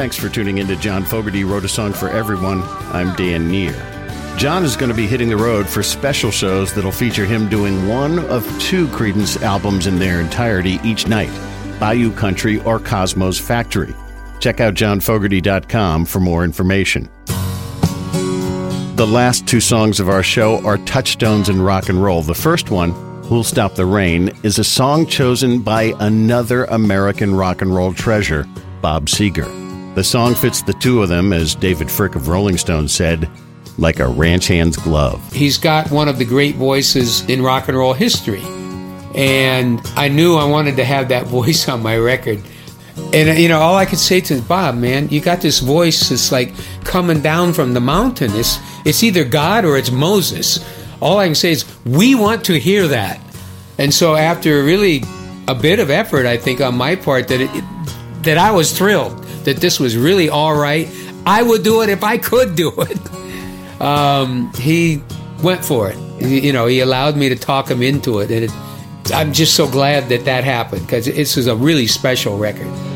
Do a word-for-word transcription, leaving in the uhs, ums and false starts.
Thanks for tuning in to John Fogerty Wrote a Song for Everyone. I'm Dan Neer. John is going to be hitting the road for special shows that'll feature him doing one of two Creedence albums in their entirety each night, Bayou Country or Cosmo's Factory. Check out john fogerty dot com for more information. The last two songs of our show are touchstones in rock and roll. The first one, Who'll Stop the Rain, is a song chosen by another American rock and roll treasure, Bob Seger. The song fits the two of them, as David Fricke of Rolling Stone said, like a ranch hand's glove. He's got one of the great voices in rock and roll history. And I knew I wanted to have that voice on my record. And, you know, all I could say to him, Bob, man, you got this voice that's like coming down from the mountain. It's, it's either God or it's Moses. All I can say is, we want to hear that. And so after really a bit of effort, I think, on my part, that it, that I was thrilled that this was really all right. I would do it if I could do it. Um, he went for it. You know, he allowed me to talk him into it. And it, I'm just so glad that that happened, because this is a really special record.